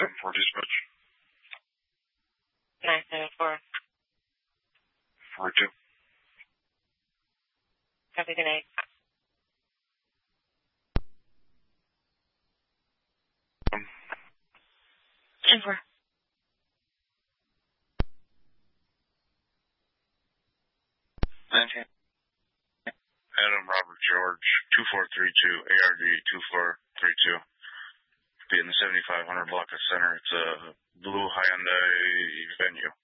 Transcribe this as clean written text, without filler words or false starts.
7-4 dispatch. 974. 42. Copy, good night. Over. Adam Robert George, 2432, ARD 2432. Be in the 7500 block of Center. It's a blue Hyundai Venue.